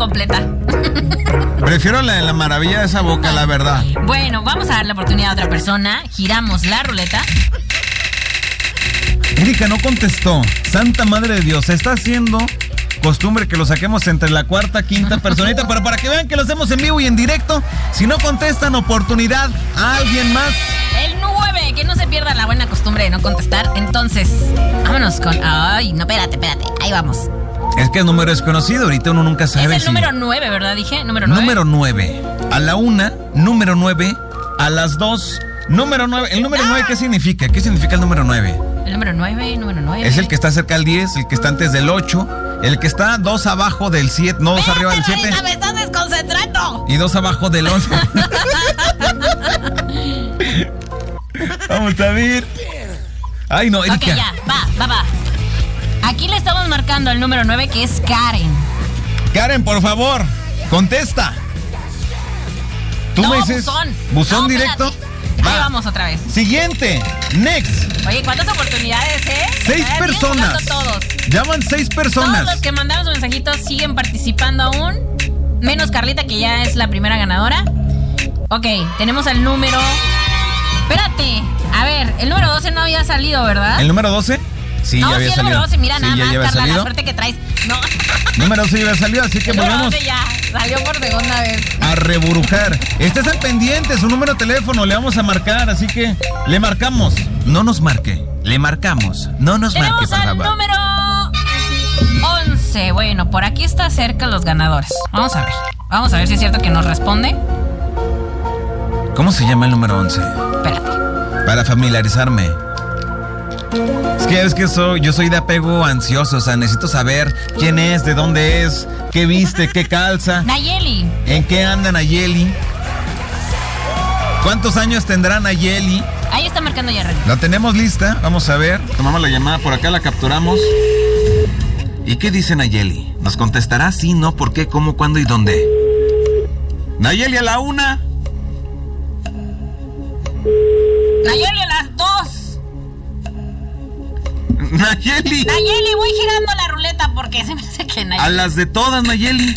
completa. Prefiero la maravilla de esa boca, la verdad. Bueno, vamos a darle oportunidad a otra persona. Giramos la ruleta. Erika no contestó. Santa madre de Dios, se está haciendo costumbre que lo saquemos entre la cuarta, quinta personita, pero para que vean que lo hacemos en vivo y en directo. Si no contestan, oportunidad a alguien más. El 9, que no se pierda la buena costumbre de no contestar. Entonces, vámonos con... Ay, no, espérate, ahí vamos. Es que el número es conocido, ahorita uno nunca sabe. Es el número 9, ¿verdad? Dije, número 9. Número 9. A la 1, número 9. A las 2, número 9. ¿El número 9 qué significa? ¿Qué significa el número 9? El número 9. Es el que está cerca del 10, el que está antes del 8, el que está 2 abajo del 7, no 2 arriba del 7. ¡Me estás desconcentrando! Y 2 abajo del 11. Vamos a ver. Ay, no, Erika. Ok, ya, va. Aquí le estamos marcando el número 9, que es Karen. Karen, por favor, contesta. Tú no, me dices. Buzón no, directo. Ahí vamos otra vez. Siguiente, next. Oye, ¿cuántas oportunidades, 6 personas. Todos. Llaman 6 personas. Todos los que mandaron sus mensajitos siguen participando aún. Menos Carlita, que ya es la primera ganadora. Ok, tenemos el número... Espérate, a ver, el número 12 no había salido, ¿verdad? ¿El número 12? Sí, no, ya había sí, salido. El número 12, mira, sí, nada más, Carla, salido. la suerte que traes. No. Número 12 ya había salido, así que volvemos. El número 12 ya salió por segunda vez. A reburujar. Estés al pendiente, su número de teléfono, le vamos a marcar, así que le marcamos. No nos marque, le marcamos. No nos marque, por favor. Tenemos al número 11. Bueno, por aquí está cerca los ganadores. Vamos a ver si es cierto que nos responde. ¿Cómo se llama el número 11? Espérate. Para familiarizarme. Es que yo soy de apego ansioso, o sea, necesito saber quién es, de dónde es, qué viste, qué calza. Nayeli. ¿En qué anda Nayeli? ¿Cuántos años tendrá Nayeli? Ahí está marcando ya, René. La tenemos lista, vamos a ver. Tomamos la llamada, por acá la capturamos. ¿Y qué dice Nayeli? ¿Nos contestará sí, no, por qué, cómo, cuándo y dónde? Nayeli a la 1. Nayeli a las 2. Nayeli, voy girando la ruleta porque se me hace que Nayeli. a las de todas, Nayeli.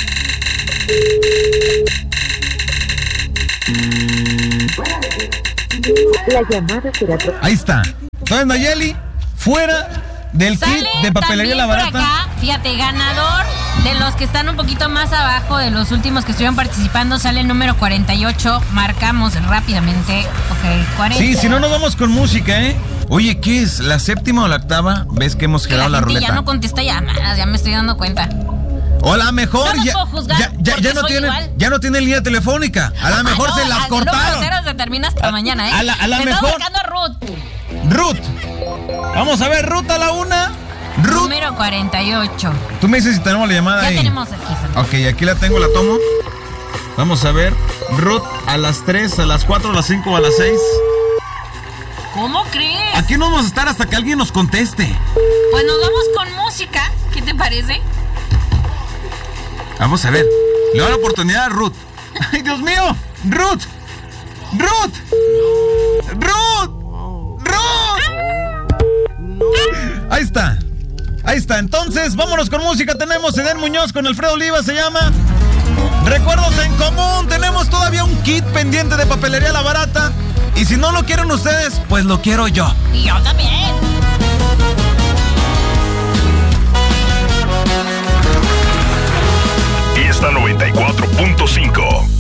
La llamada será... Ahí está. Entonces, Nayeli, fuera del kit de papelería La Barata. Por acá, fíjate, ganador de los que están un poquito más abajo, de los últimos que estuvieron participando, sale el número 48. Marcamos rápidamente. Ok, 40. Sí, si no nos vamos con música, ¿eh? Oye, ¿qué es? ¿La 7ª o la 8ª vez que hemos girado la ruleta? Ya no contesta llamadas, ya me estoy dando cuenta. O a lo mejor no puedo juzgar ya no tiene línea telefónica. A lo mejor se las cortaron. El número 0 se termina hasta mañana, ¿eh? A la me mejor. está marcando Ruth. Vamos a ver, Ruth a la 1. Ruth. Número 48. Tú me dices si tenemos la llamada ahí. Ya tenemos aquí. Ok, aquí la tengo, la tomo. Vamos a ver. Ruth a las 3, a las 4, a las 5, a las 6. ¿Cómo crees? Aquí no vamos a estar hasta que alguien nos conteste. Pues nos vamos con música. ¿Qué te parece? Vamos a ver. Le doy la oportunidad a Ruth. ¡Ay, Dios mío! ¡Ruth! Ahí está. Entonces, vámonos con música. Tenemos Eden Muñoz con Alfredo Oliva, se llama Recuerdos en Común. Tenemos todavía un kit pendiente de papelería La Barata. Y si no lo quieren ustedes, pues lo quiero yo. Y yo también. Fiesta 94.5